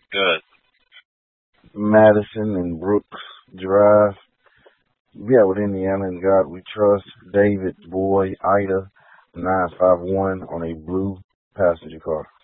Good. Madison and Brooks Drive. Yeah, with Indiana and God we trust. David Boy Ida 951 on a blue passenger car.